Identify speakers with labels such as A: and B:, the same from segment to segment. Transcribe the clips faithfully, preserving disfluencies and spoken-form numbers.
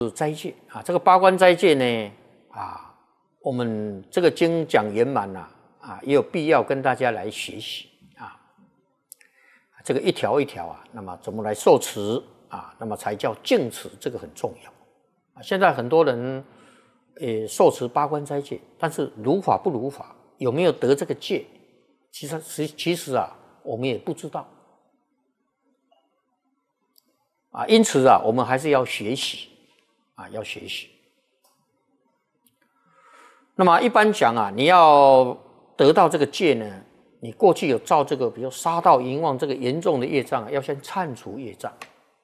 A: 斋戒啊，这个八关斋戒呢啊，我们这个经讲圆满了啊，也有必要跟大家来学习啊。这个一条一条啊，那么怎么来受持啊？那么才叫净持，这个很重要啊。现在很多人呃受持八关斋戒，但是如法不如法，有没有得这个戒？其实其其实啊，我们也不知道啊。因此啊，我们还是要学习。啊，要学习。那么一般讲啊，你要得到这个戒呢，你过去有造这个，比如杀盗淫妄这个严重的业障啊，要先忏除业障。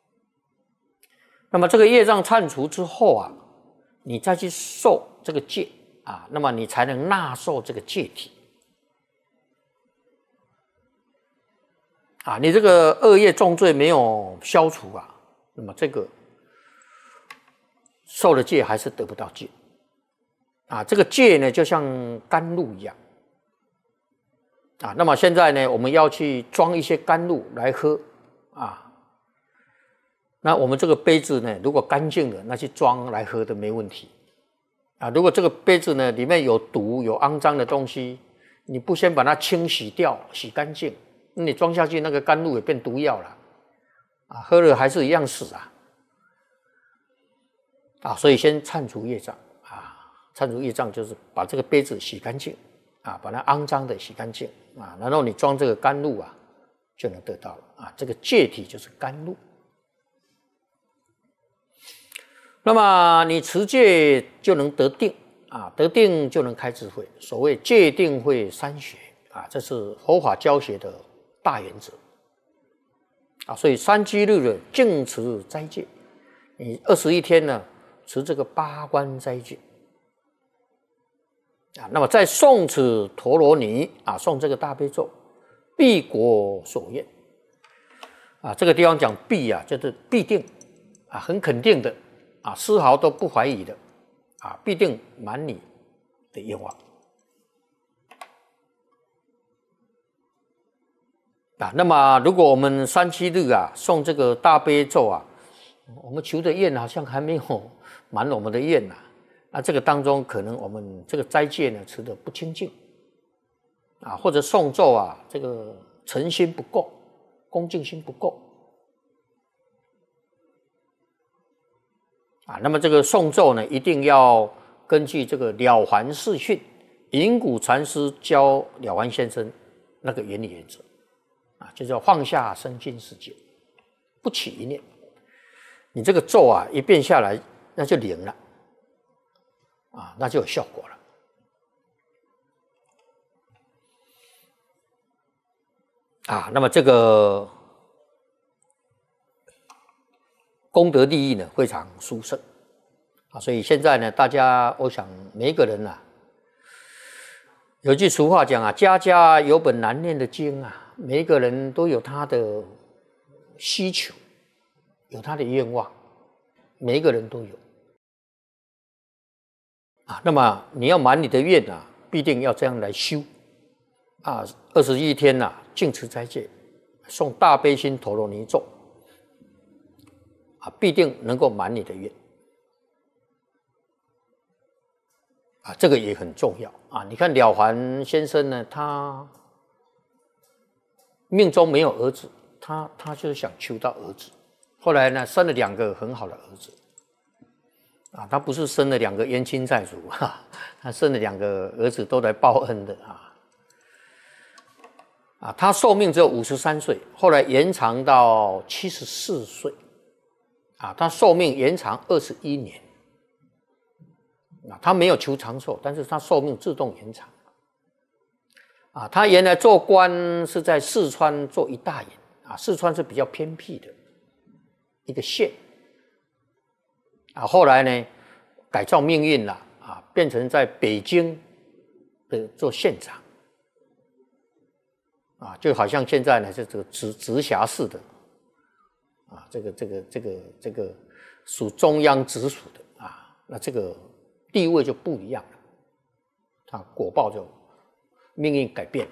A: 那么这个业障忏除之后啊，你再去受这个戒啊，那么你才能纳受这个戒体。啊，你这个恶业重罪没有消除啊，那么这个。受了戒还是得不到戒啊！这个戒呢，就像甘露一样啊。那么现在呢，我们要去装一些甘露来喝啊。那我们这个杯子呢，如果干净的，那去装来喝的没问题啊。如果这个杯子呢里面有毒、有肮脏的东西，你不先把它清洗掉、洗干净，你装下去那个甘露也变毒药了啊，喝了还是一样死啊。啊，所以先忏除业障啊，忏除业障就是把这个杯子洗干净啊，把它肮脏的洗干净啊，然后你装这个甘露啊，就能得到了啊。这个戒体就是甘露。那么你持戒就能得定啊，得定就能开智慧。所谓戒定慧三学啊，这是佛法教学的大原则啊。所以三七日的净持斋戒，你二十一天呢。持这个八关斋戒啊，那么再诵此陀罗尼啊，诵这个大悲咒，必果所愿啊。这个地方讲必啊，就是必定啊，很肯定的啊，丝毫都不怀疑的啊，必定满你的愿望啊。那么如果我们三七日啊诵这个大悲咒啊，我们求的愿好像还没有满我们的愿呐、啊，那这个当中可能我们这个斋戒呢持得不清净啊，或者诵咒啊，这个诚心不够，恭敬心不够啊。那么这个诵咒呢，一定要根据这个了凡四训，隐谷禅师教了凡先生那个原理原则啊，就叫放下身心世界，不起一念。你这个咒啊一变下来，那就灵了啊，那就有效果了啊。那么这个功德利益呢非常殊胜啊，所以现在呢，大家我想每一个人啊，有句俗话讲啊，家家有本难念的经啊，每一个人都有他的需求，有他的愿望，每一个人都有啊。那么你要满你的愿啊，必定要这样来修啊。二十一天啊，净持斋戒，诵大悲心陀罗尼咒啊，必定能够满你的愿啊。这个也很重要啊。你看了凡先生呢，他命中没有儿子，他他就是想求到儿子。后来呢，生了两个很好的儿子，啊，他不是生了两个冤亲债主哈，他生了两个儿子都来报恩的啊，啊，他寿命只有五十三岁，后来延长到七十四岁，啊，他寿命延长二十一年，啊，他没有求长寿，但是他寿命自动延长，啊，他原来做官是在四川做一大员，啊，四川是比较偏僻的一个县啊，后来呢改造命运了啊，变成在北京的做县长啊，就好像现在呢是这个直直辖市的啊，这个这个这个这个属中央直属的啊，那这个地位就不一样了，他果报就命运改变了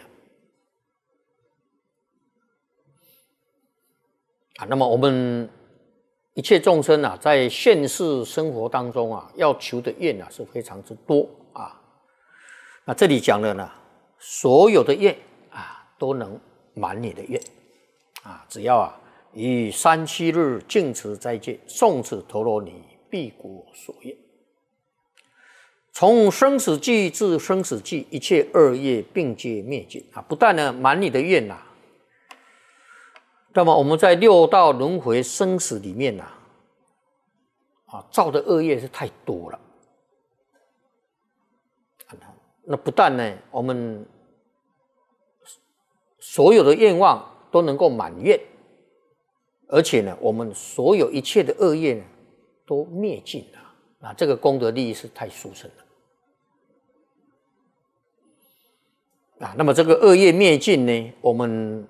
A: 啊。那么我们一切众生啊，在现世生活当中啊，要求的愿啊是非常之多啊。那这里讲了呢，所有的愿啊都能满你的愿啊，只要啊以三七日净持斋戒，诵持陀罗尼，必果所愿。从生死际至生死际，一切恶业并皆灭尽啊！不但呢满你的愿呐、啊，那么我们在六道轮回生死里面呐、啊，啊造的恶业是太多了。那不但呢，我们所有的愿望都能够满愿，而且呢，我们所有一切的恶业呢都灭尽了。啊，这个功德利益是太殊胜了。啊，那么这个恶业灭尽呢，我们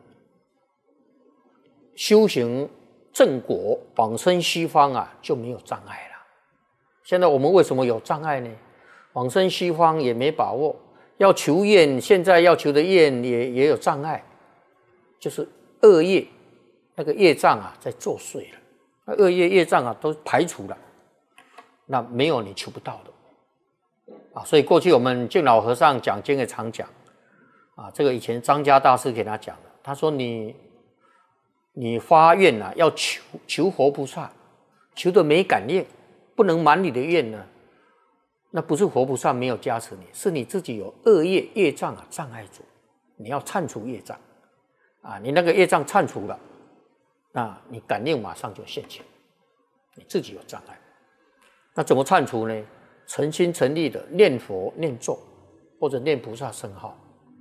A: 修行正果往生西方啊，就没有障碍了。现在我们为什么有障碍呢？往生西方也没把握，要求愿，现在要求的愿也也有障碍，就是恶业那个业障啊在作祟了，那恶业业障啊都排除了，那没有你求不到的啊。所以过去我们净老和尚讲经也常讲。啊，这个以前张家大师给他讲的，他说你你发愿啊，要求求佛菩萨，求的没感应，不能满你的愿呢，那不是佛菩萨没有加持你，是你自己有恶业业障啊障碍住，你要忏除业障啊，你那个业障忏除了，那你感应马上就现前，你自己有障碍，那怎么忏除呢？诚心诚意的念佛念咒，或者念菩萨圣号。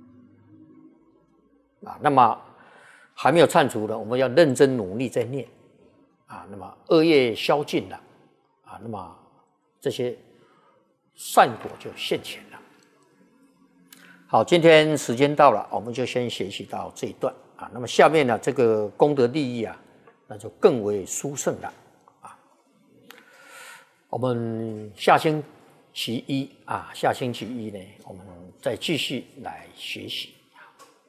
A: 啊，那么还没有忏除的，我们要认真努力在念啊。那么恶业消尽了啊，那么这些善果就现前了。好，今天时间到了，我们就先学习到这一段啊。那么下面呢，这个功德利益啊，那就更为殊胜了啊。我们下星期一啊，下星期一呢，我们再继续来学习。